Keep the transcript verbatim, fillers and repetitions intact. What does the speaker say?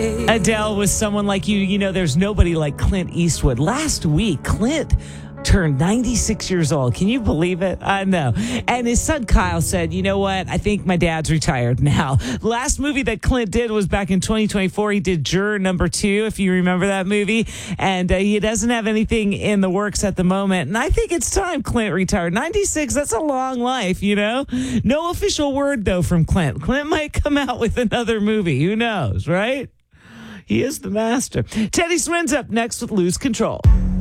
Adele was Someone Like You. You know, there's nobody like Clint Eastwood. Last week, Clint turned ninety-six years old. Can you believe it? I know. And his son Kyle said, you know what? I think my dad's retired now. The last movie that Clint did was back in twenty twenty-four. He did Juror Number Two, if you remember that movie. And uh, he doesn't have anything in the works at the moment. And I think it's time Clint retired. ninety-six, that's a long life, you know? No official word, though, from Clint. Clint might come out with another movie. Who knows, right? He is the master. Teddy Swin's up next with Lose Control.